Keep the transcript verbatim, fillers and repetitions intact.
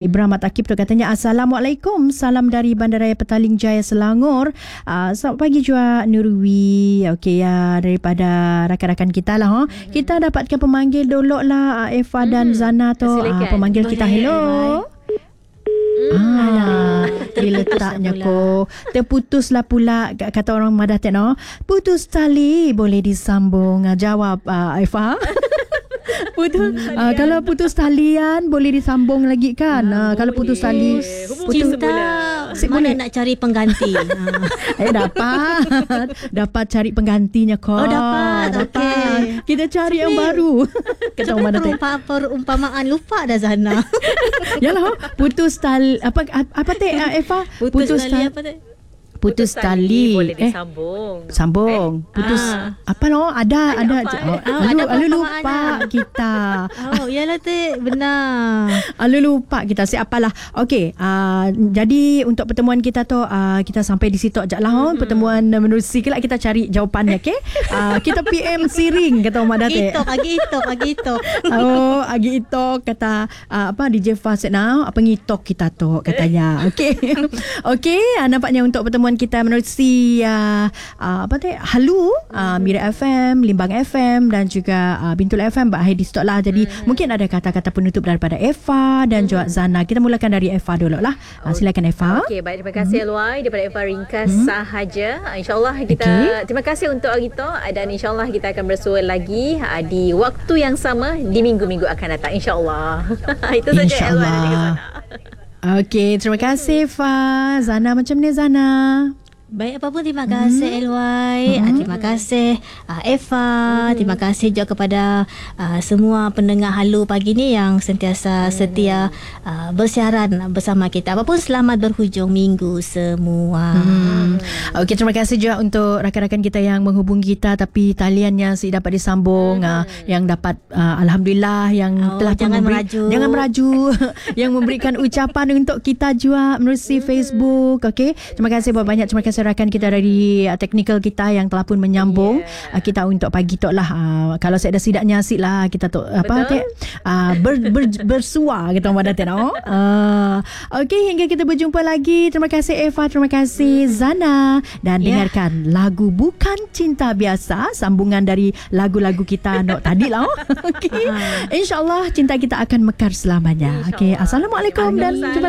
Ibrahim Atakib tu katanya Assalamualaikum, salam dari Bandaraya Petaling Jaya Selangor. Uh, selamat pagi juga Nurwi. Okey ya, daripada rakan-rakan kita lah. Ha. Mm-hmm. Kita dapatkan pemanggil dulu lah, Eva mm-hmm. dan Zana tu. Uh, pemanggil boleh, kita hello. Mm, ah, diletaknya ko terputuslah pula, kata orang Madah Tekno, putus tali boleh disambung. Jawab uh, Eva. Putus, uh, kalau putus talian boleh disambung lagi kan. Uh, kalau putus tali putus cinta mana nak cari pengganti. Eh dapat dapat cari penggantinya kok. Oh dapat, dapat. Okay. Kita cari Sampai, yang baru. Kata Umpa, perumpamaan lupa dah Zana. Yalah, putus tali apa apa teh Eva? Putus, putus tali apa teh? Putus, putus tali, tali boleh eh, disambung. Sambung. Eh? Putus ah. apa no? Ada ada. ada. Oh, oh, alu, alu lupa kita. Oh, iyalah teh, benar. Alu lupa kita. Siapalah. Okey, uh, jadi untuk pertemuan kita tu uh, kita sampai di situ aja lah. Mm-hmm. Pertemuan menerusi kelak kita cari jawapannya, okey? Uh, kita P M siring kata Mak Datuk. Itu pagi itu, pagi itu. Oh, pagi itu kata uh, apa D J Fast now, apa ngitok kita tu katanya. Okey. Okey, uh, nampaknya untuk pertemuan kita menerusi uh, uh, apa teh Halu, uh, Mira F M, Limbang F M dan juga uh, Bintul F M berakhir di stok lah. Jadi hmm. mungkin ada kata-kata penutup daripada Eva dan hmm. juga Zana. Kita mulakan dari Eva dulu lah. Uh, silakan Eva. Okey, baik, terima kasih hmm. Luai daripada Eva ringkas hmm. sahaja. InsyaAllah kita okay. terima kasih untuk hari itu dan insyaAllah kita akan bersua lagi uh, di waktu yang sama di minggu-minggu akan datang, insyaAllah. Itu saja insyaAllah. Okey, terima kasih Fa. Zana macam ni Zana? Baik, apa pun terima kasih hmm. L Y, hmm. terima kasih uh, Eva, hmm. terima kasih juga kepada uh, semua pendengar Halu pagi ni yang sentiasa hmm. setia uh, bersiaran bersama kita. Apapun selamat berhujung minggu semua. Hmm. Okey, terima kasih juga untuk rakan-rakan kita yang menghubungi kita tapi taliannya si dapat disambung, hmm. uh, yang dapat uh, alhamdulillah yang oh, telah jangan memberi, meraju. Jangan meraju yang memberikan ucapan untuk kita juga menerusi hmm. Facebook. Okey, terima kasih banyak. Terima kasih rakan kita dari uh, teknikal kita yang telah pun menyambung yeah. uh, kita untuk pagi tok lah. Uh, kalau saya ada sidaknya asyik lah kita tu apa tek uh, ber, ber, bersua kita pada tengok. Uh, Okey, hingga kita berjumpa lagi. Terima kasih Eva, terima kasih Zana dan yeah. dengarkan lagu Bukan Cinta Biasa, sambungan dari lagu-lagu kita nok tadi lah. Okey. Uh-huh. InsyaAllah cinta kita akan mekar selamanya. Okey, assalamualaikum dan jumpa